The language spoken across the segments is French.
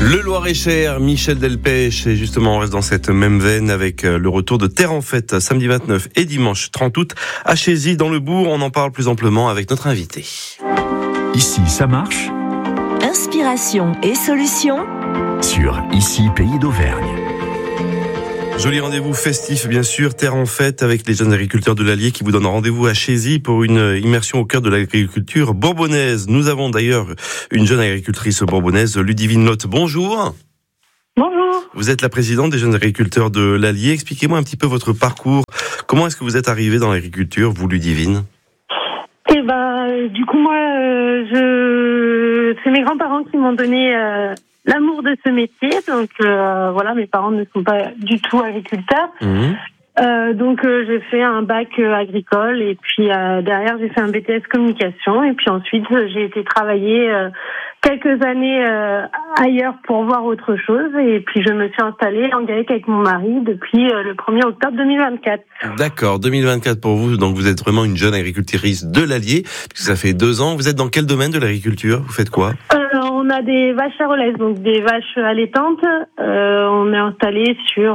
Le Loir-et-Cher, Michel Delpech, et justement on reste dans cette même veine avec le retour de Terre en Fête samedi 29 et dimanche 30 août à Chézy dans le Bourg. On en parle plus amplement avec notre invité. Ici ça marche. Inspiration et solutions Sur Ici Pays d'Auvergne. Joli rendez-vous festif, bien sûr, Terre en Fête avec les jeunes agriculteurs de l'Allier qui vous donnent rendez-vous à Chézy pour une immersion au cœur de l'agriculture bourbonnaise. Nous avons d'ailleurs une jeune agricultrice bourbonnaise, Ludivine Lotte. Bonjour. Bonjour. Vous êtes la présidente des jeunes agriculteurs de l'Allier. Expliquez-moi un petit peu votre parcours. Comment est-ce que vous êtes arrivée dans l'agriculture, vous, Ludivine ? Du coup, moi, c'est mes grands-parents qui m'ont donné l'amour de ce métier. Donc, voilà, mes parents ne sont pas du tout agriculteurs. Donc, j'ai fait un bac agricole et puis derrière, j'ai fait un BTS communication. Et puis ensuite, j'ai été travailler quelques années ailleurs pour voir autre chose. Et puis, je me suis installée en GAEC avec mon mari depuis le 1er octobre 2024. D'accord, 2024 pour vous. Donc, vous êtes vraiment une jeune agricultrice de l'Allier, puisque ça fait 2 ans. Vous êtes dans quel domaine de l'agriculture ? Vous faites quoi ? On a des vaches à relais, donc des vaches allaitantes. On est installé sur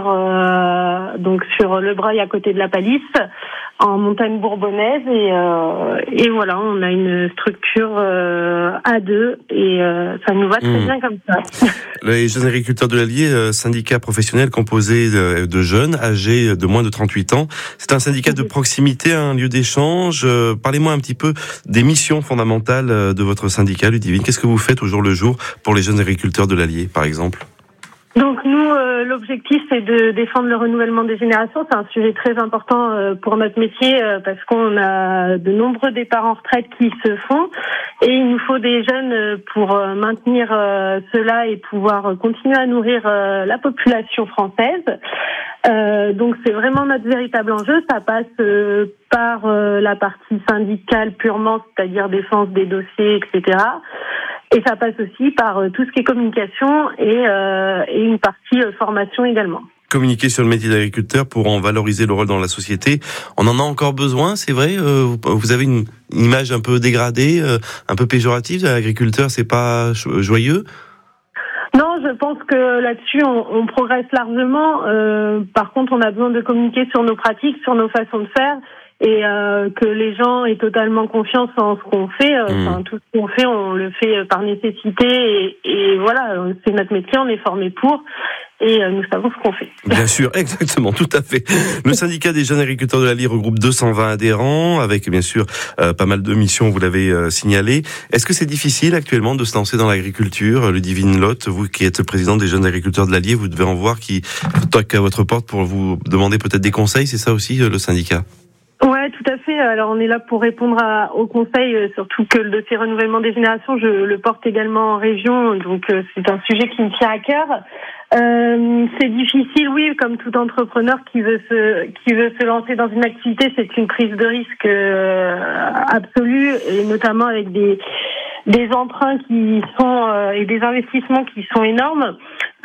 le Breuil à côté de la Palisse, en montagne bourbonnaise, et voilà, on a une structure à 2 et ça nous va très bien comme ça. Les jeunes agriculteurs de l'Allier, syndicat professionnel composé de jeunes âgés de moins de 38 ans. C'est un syndicat de proximité, un lieu d'échange. Parlez-moi un petit peu des missions fondamentales de votre syndicat, Ludivine. Qu'est-ce que vous faites au jour le jour pour les jeunes agriculteurs de l'Allier, par exemple ? Donc nous, l'objectif c'est de défendre le renouvellement des générations. C'est un sujet très important pour notre métier parce qu'on a de nombreux départs en retraite qui se font et il nous faut des jeunes pour maintenir cela et pouvoir continuer à nourrir la population française. Donc c'est vraiment notre véritable enjeu. Ça passe par la partie syndicale purement, c'est-à-dire défense des dossiers, etc. Et ça passe aussi par tout ce qui est communication et une partie formation également. Communiquer sur le métier d'agriculteur pour en valoriser le rôle dans la société. On en a encore besoin, c'est vrai. Vous avez une image un peu dégradée, un peu péjorative de l'agriculteur. C'est pas joyeux. Non, je pense que là-dessus, on progresse largement. Par contre, on a besoin de communiquer sur nos pratiques, sur nos façons de faire, et que les gens aient totalement confiance en ce qu'on fait. Tout ce qu'on fait, on le fait par nécessité, et voilà, c'est notre métier, on est formé pour, et nous savons ce qu'on fait. Bien sûr, exactement, tout à fait. Le syndicat des jeunes agriculteurs de l'Allier regroupe 220 adhérents, avec bien sûr pas mal de missions, vous l'avez signalé. Est-ce que c'est difficile actuellement de se lancer dans l'agriculture, Ludivine Lotte, vous qui êtes présidente des jeunes agriculteurs de l'Allier, vous devez en voir qui toquent à votre porte pour vous demander peut-être des conseils, c'est ça aussi le syndicat ? Ouais, tout à fait. Alors on est là pour répondre aux conseils, surtout que le dossier renouvellement des générations, je le porte également en région, donc c'est un sujet qui me tient à cœur. C'est difficile, oui, comme tout entrepreneur qui veut se lancer dans une activité, c'est une prise de risque absolue, et notamment avec des emprunts qui sont et des investissements qui sont énormes.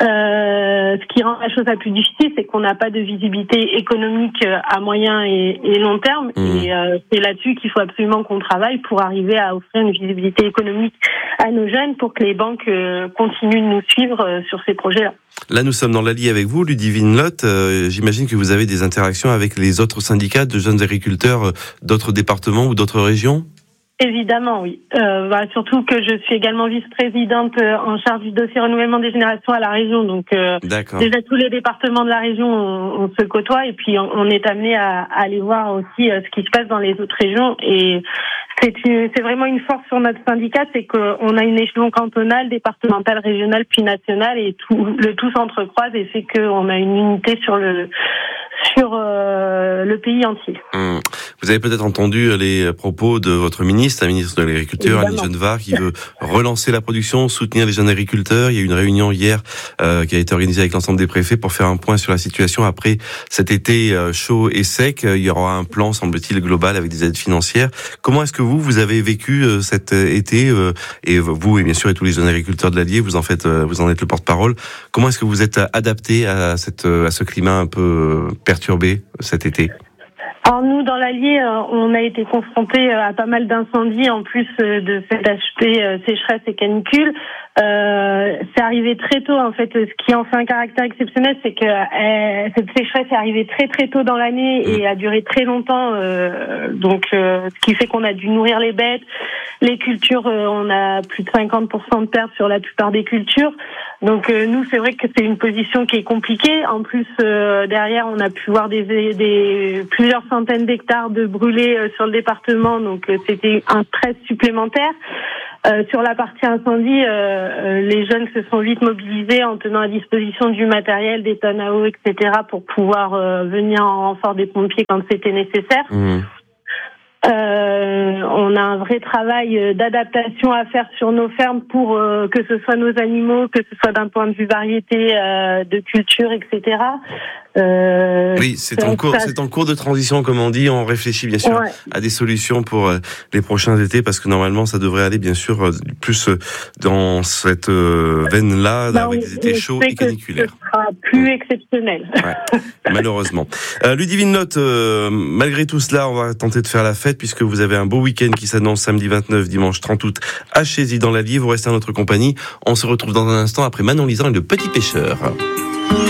Ce qui rend la chose la plus difficile, c'est qu'on n'a pas de visibilité économique à moyen et long terme. Et c'est là-dessus qu'il faut absolument qu'on travaille pour arriver à offrir une visibilité économique à nos jeunes pour que les banques continuent de nous suivre sur ces projets-là. Là, nous sommes dans l'Allier avec vous, Ludivine Lotte. J'imagine que vous avez des interactions avec les autres syndicats de jeunes agriculteurs d'autres départements ou d'autres régions ? Évidemment, oui. Surtout que je suis également vice-présidente en charge du dossier renouvellement des générations à la région. Donc, déjà tous les départements de la région, on se côtoie et puis on est amené à aller voir aussi ce qui se passe dans les autres régions. Et c'est vraiment une force sur notre syndicat, c'est qu'on a une échelon cantonal, départemental, régional, puis national, et le tout s'entrecroise et fait qu'on a une unité sur le pays entier. Vous avez peut-être entendu les propos de votre ministre, la ministre de l'Agriculture, Annie Genevard, qui veut relancer la production, soutenir les jeunes agriculteurs. Il y a eu une réunion hier qui a été organisée avec l'ensemble des préfets pour faire un point sur la situation après cet été chaud et sec. Il y aura un plan, semble-t-il, global avec des aides financières. Comment est-ce que vous avez vécu cet été, et vous et bien sûr et tous les jeunes agriculteurs de l'Allier, vous en êtes le porte-parole. Comment est-ce que vous êtes adapté à ce climat un peu perturbé cet été? Alors nous, dans l'Allier, on a été confrontés à pas mal d'incendies, en plus de cette HP sécheresse et canicule. C'est arrivé très tôt. En fait, ce qui en fait un caractère exceptionnel, c'est que cette sécheresse est arrivée très très tôt dans l'année et a duré très longtemps. Donc, ce qui fait qu'on a dû nourrir les bêtes, les cultures. On a plus de 50% de pertes sur la plupart des cultures. Donc, nous, c'est vrai que c'est une position qui est compliquée. En plus, derrière, on a pu voir des plusieurs centaines d'hectares de brûlés sur le département. Donc, c'était un stress supplémentaire. Sur la partie incendie, les jeunes se sont vite mobilisés en tenant à disposition du matériel, des tonnes à eau, etc. pour pouvoir venir en renfort des pompiers quand c'était nécessaire. On a un vrai travail d'adaptation à faire sur nos fermes pour que ce soit nos animaux, que ce soit d'un point de vue variété de culture, etc. Oui, c'est en cours de transition, comme on dit. On réfléchit bien sûr à des solutions pour les prochains étés, parce que normalement ça devrait aller bien sûr plus dans cette veine-là, avec des étés chauds et caniculaires. Ce sera plus exceptionnel. Ouais, malheureusement. Ludivine Loth, malgré tout cela, on va tenter de faire la fête, puisque vous avez un beau week-end qui s'annonce samedi 29, dimanche 30 août à Chézy dans l'Allier. Vous restez à notre compagnie. On se retrouve dans un instant après Manon Lisand et le Petit Pêcheur.